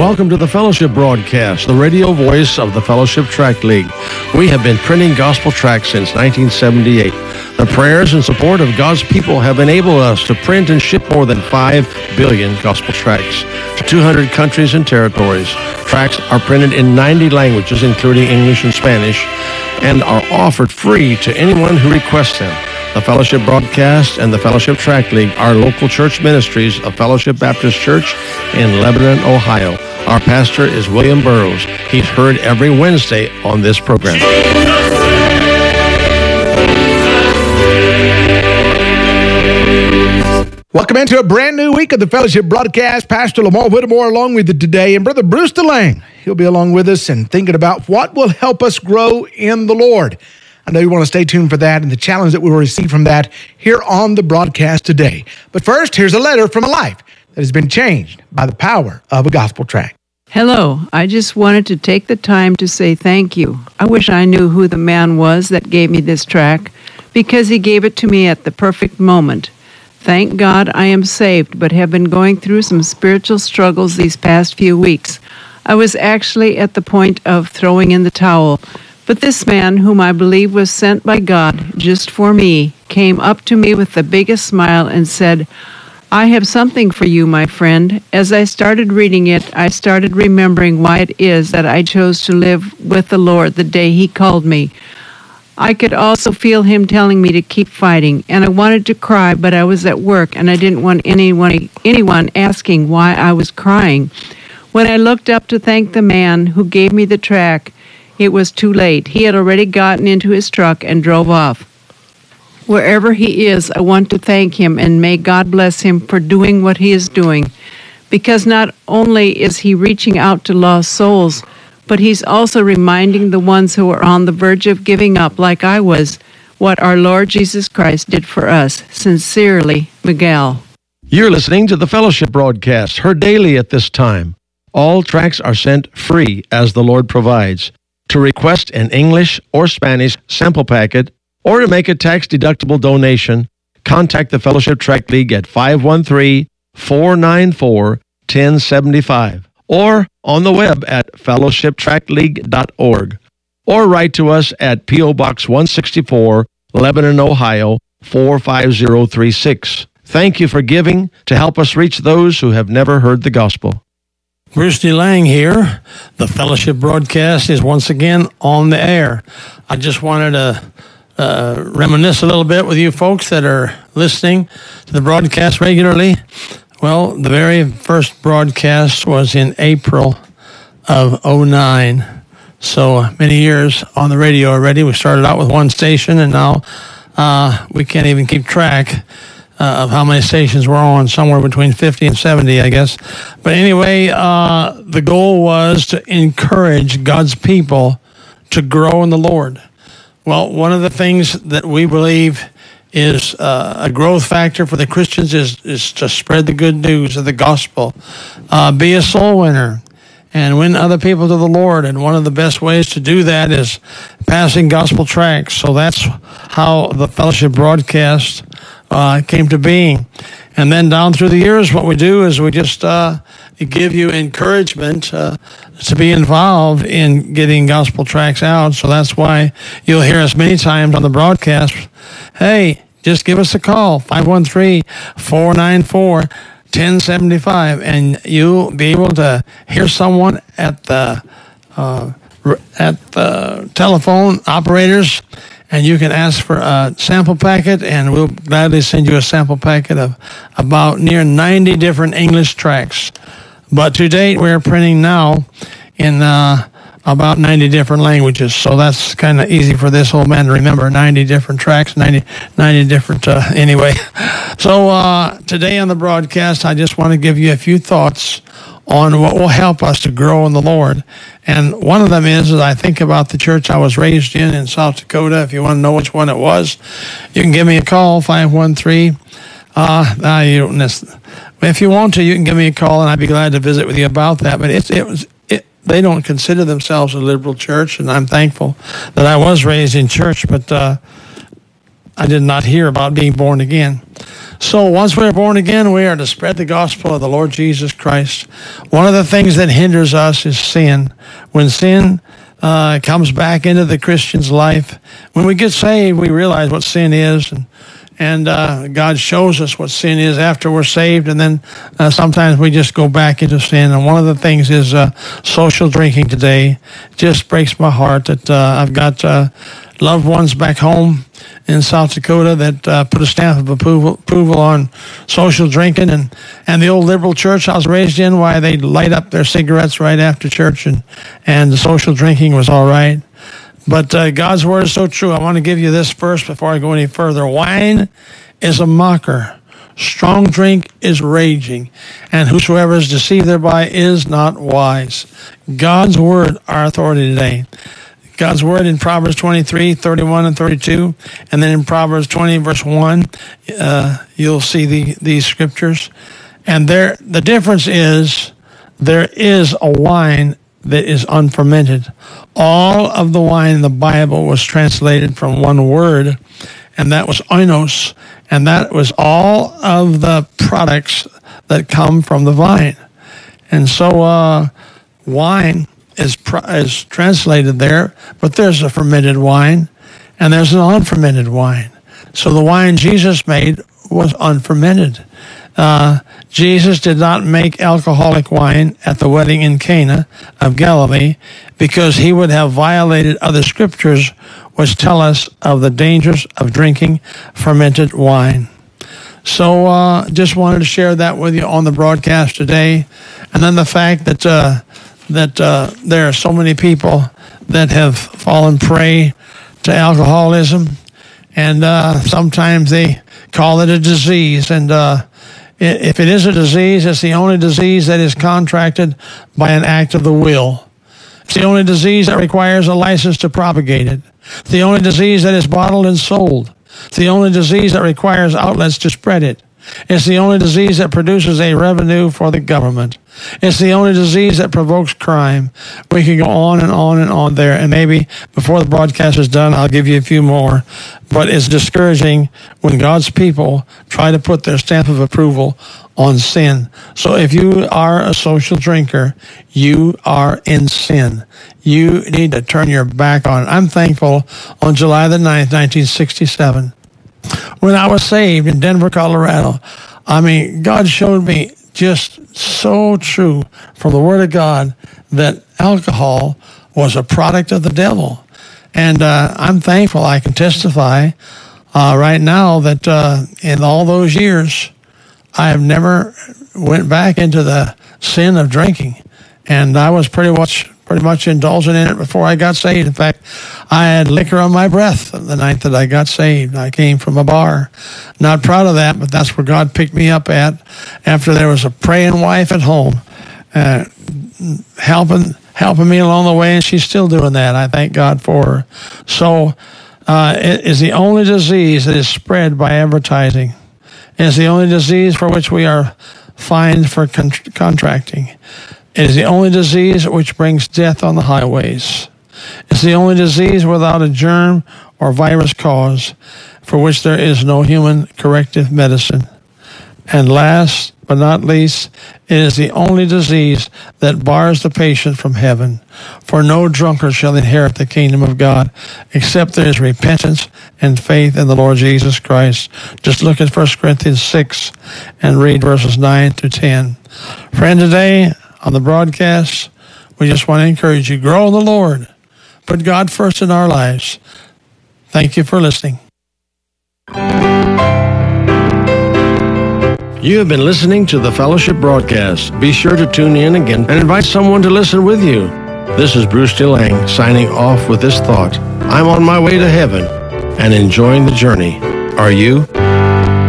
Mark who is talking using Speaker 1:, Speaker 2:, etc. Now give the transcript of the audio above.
Speaker 1: welcome to the Fellowship Broadcast, the radio voice of the Fellowship Tract League. We have been printing gospel tracts since 1978. The prayers and support of God's people have enabled us to print and ship more than 5 billion gospel tracts to 200 countries and territories. Tracts are printed in 90 languages, including English and Spanish, and are offered free to anyone who requests them. The Fellowship Broadcast and the Fellowship Tract League are local church ministries of Fellowship Baptist Church in Lebanon, Ohio. Our pastor is William Burroughs. He's heard every Wednesday on this program.
Speaker 2: Welcome into a brand new week of the Fellowship Broadcast. Pastor Lamar Whittemore along with you today, and Brother Bruce DeLange. He'll be along with us and thinking about what will help us grow in the Lord. I know you want to stay tuned for that and the challenge that we will receive from that here on the broadcast today. But first, here's a letter from a life that has been changed by the power of a gospel tract.
Speaker 3: Hello, I just wanted to take the time to say thank you. I wish I knew who the man was that gave me this tract, because he gave it to me at the perfect moment. Thank God I am saved, but have been going through some spiritual struggles these past few weeks. I was actually at the point of throwing in the towel. But this man, whom I believe was sent by God just for me, came up to me with the biggest smile and said, "I have something for you, my friend." As I started reading it, I started remembering why it is that I chose to live with the Lord the day He called me. I could also feel Him telling me to keep fighting, and I wanted to cry, but I was at work, and I didn't want anyone asking why I was crying. When I looked up to thank the man who gave me the tract, it was too late. He had already gotten into his truck and drove off. Wherever he is, I want to thank him, and may God bless him for doing what he is doing. Because not only is he reaching out to lost souls, but he's also reminding the ones who are on the verge of giving up, like I was, what our Lord Jesus Christ did for us. Sincerely, Miguel.
Speaker 1: You're listening to the Fellowship Broadcast, heard daily at this time. All tracts are sent free as the Lord provides. To request an English or Spanish sample packet, or to make a tax-deductible donation, contact the Fellowship Tract League at 513-494-1075, or on the web at fellowshiptractleague.org, or write to us at P.O. Box 164, Lebanon, Ohio, 45036. Thank you for giving to help us reach those who have never heard the gospel.
Speaker 4: Bruce DeLange here. The Fellowship Broadcast is once again on the air. I just wanted to reminisce a little bit with you folks that are listening to the broadcast regularly. Well, the very first broadcast was in April of 2009. So many years on the radio already. We started out with one station, and now we can't even keep track of how many stations we're on, somewhere between 50 and 70, I guess. But anyway, the goal was to encourage God's people to grow in the Lord. Well, one of the things that we believe is a growth factor for the Christians is to spread the good news of the gospel. Be a soul winner and win other people to the Lord. And one of the best ways to do that is passing gospel tracts. So that's how the Fellowship Broadcast came to being. And then down through the years, what we do is we just give you encouragement to be involved in getting gospel tracts out. So that's why you'll hear us many times on the broadcast. Hey, just give us a call, 513-494-1075, and you'll be able to hear someone at the telephone operators, and you can ask for a sample packet, and we'll gladly send you a sample packet of about near 90 different English tracts. But to date, we're printing now in about 90 different languages. So that's kind of easy for this old man to remember, 90 different tracks, 90 different, anyway. So today on the broadcast, I just want to give you a few thoughts on what will help us to grow in the Lord. And one of them is I think about the church I was raised in South Dakota. If you want to know which one it was, you can give me a call, 513. If you want to, you can give me a call, and I'd be glad to visit with you about that. But they don't consider themselves a liberal church, and I'm thankful that I was raised in church, but I did not hear about being born again. So once we're born again, we are to spread the gospel of the Lord Jesus Christ. One of the things that hinders us is sin. When sin comes back into the Christian's life, when we get saved, we realize what sin is, and God shows us what sin is after we're saved, and then sometimes we just go back into sin. And one of the things is social drinking today. It just breaks my heart that I've got loved ones back home in South Dakota that put a stamp of approval on social drinking, and the old liberal church I was raised in, why they light up their cigarettes right after church, and the social drinking was all right. But God's word is so true. I want to give you this first before I go any further. Wine is a mocker. Strong drink is raging. And whosoever is deceived thereby is not wise. God's word, our authority today. God's word in Proverbs 23, 31, and 32. And then in Proverbs 20, verse 1, you'll see these scriptures. And the difference is there is a wine that is unfermented. All of the wine in the Bible was translated from one word, and that was oinos, and that was all of the products that come from the vine. And so wine is translated there, but there's a fermented wine, and there's an unfermented wine. So the wine Jesus made was unfermented. Jesus did not make alcoholic wine at the wedding in Cana of Galilee because he would have violated other scriptures which tell us of the dangers of drinking fermented wine. So just wanted to share that with you on the broadcast today. And then the fact that there are so many people that have fallen prey to alcoholism, and sometimes they call it a disease, and if it is a disease, it's the only disease that is contracted by an act of the will. It's the only disease that requires a license to propagate it. It's the only disease that is bottled and sold. It's the only disease that requires outlets to spread it. It's the only disease that produces a revenue for the government. It's the only disease that provokes crime. We can go on and on and on there, and maybe before the broadcast is done, I'll give you a few more. But it's discouraging when God's people try to put their stamp of approval on sin. So if you are a social drinker, you are in sin. You need to turn your back on it. I'm thankful on July the 9th, 1967, when I was saved in Denver, Colorado. I mean, God showed me just so true from the Word of God that alcohol was a product of the devil. And I'm thankful I can testify right now that in all those years, I have never went back into the sin of drinking. And I was pretty much indulging in it before I got saved. In fact, I had liquor on my breath the night that I got saved. I came from a bar. Not proud of that, but that's where God picked me up at after there was a praying wife at home helping me along the way, and she's still doing that. I thank God for her. So it is the only disease that is spread by advertising. It is the only disease for which we are fined for contracting. It is the only disease which brings death on the highways. It's the only disease without a germ or virus cause, for which there is no human corrective medicine. And last but not least, it is the only disease that bars the patient from heaven. For no drunkard shall inherit the kingdom of God, except there is repentance and faith in the Lord Jesus Christ. Just look at 1 Corinthians 6 and read verses 9 to 10. Friend, today on the broadcast, we just want to encourage you, grow in the Lord. Put God first in our lives. Thank you for listening.
Speaker 1: You have been listening to the Fellowship broadcast. Be sure to tune in again and invite someone to listen with you. This is Bruce DeLang signing off with this thought. I'm on my way to heaven and enjoying the journey. Are you?